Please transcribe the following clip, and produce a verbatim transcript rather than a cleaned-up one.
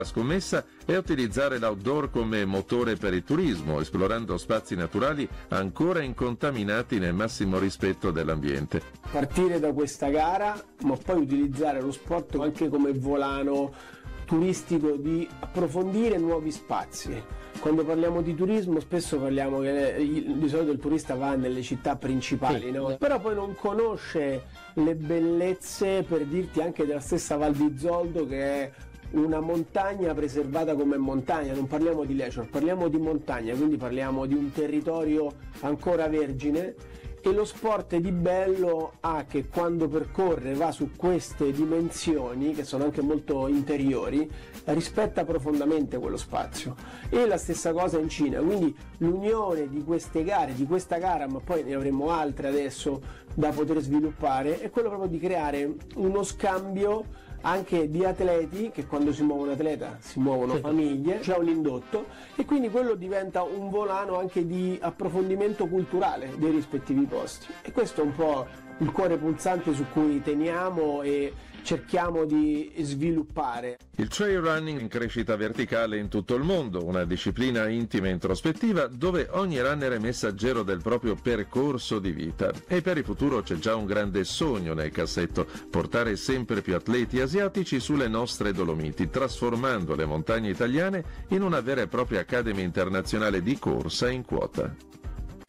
La scommessa è utilizzare l'outdoor come motore per il turismo, esplorando spazi naturali ancora incontaminati nel massimo rispetto dell'ambiente. Partire da questa gara, ma poi utilizzare lo sport anche come volano turistico di approfondire nuovi spazi. Quando parliamo di turismo spesso parliamo che di solito il turista va nelle città principali, sì, no? Però poi non conosce le bellezze, per dirti, anche della stessa Val di Zoldo, che è una montagna preservata come montagna. Non parliamo di leisure, parliamo di montagna, quindi parliamo di un territorio ancora vergine, e lo sport di bello ha che quando percorre va su queste dimensioni, che sono anche molto interiori, rispetta profondamente quello spazio. E la stessa cosa in Cina, quindi l'unione di queste gare, di questa gara, ma poi ne avremo altre adesso da poter sviluppare, è quello proprio di creare uno scambio anche di atleti, che quando si muove un atleta si muovono famiglie, c'è un indotto, e quindi quello diventa un volano anche di approfondimento culturale dei rispettivi posti. E questo è un po' il cuore pulsante su cui teniamo e cerchiamo di sviluppare. Il trail running in crescita verticale in tutto il mondo, una disciplina intima e introspettiva dove ogni runner è messaggero del proprio percorso di vita. E per il futuro c'è già un grande sogno nel cassetto: portare sempre più atleti asiatici sulle nostre Dolomiti, trasformando le montagne italiane in una vera e propria accademia internazionale di corsa in quota.